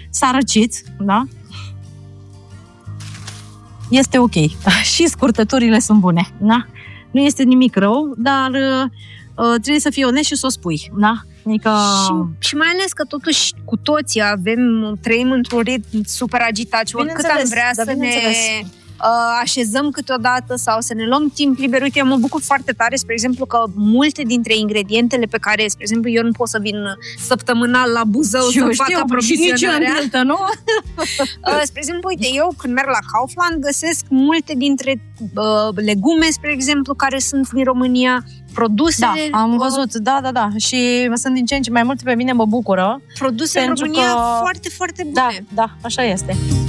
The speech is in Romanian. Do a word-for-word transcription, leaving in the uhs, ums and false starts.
s-a răcit, da? Este ok. Și scurtăturile sunt bune, da? Nu este nimic rău, dar uh, trebuie să fii onest și să o spui, da? Adică... Și, și mai ales că totuși cu toții avem, trăim într-un ritm super agitat și oricât am vrea să ne uh, așezăm câteodată sau să ne luăm timp liber. Uite, eu mă bucur foarte tare, spre exemplu, că multe dintre ingredientele pe care, spre exemplu, eu nu pot să vin săptămânal la Buzău și să fac aprovizionarea. Și nu? uh, spre exemplu, uite, eu când merg la Kaufland găsesc multe dintre uh, legume, spre exemplu, care sunt din România. Produse... Da, am văzut, da, da, da. Și sunt din ce în ce mai multe, pe mine mă bucură. Produse în România că... foarte, foarte bune. Da, da, așa este.